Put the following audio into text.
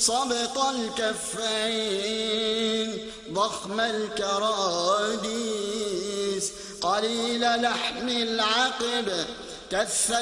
صبط الكفين ضخم الكراديس قليل لحم العقب كث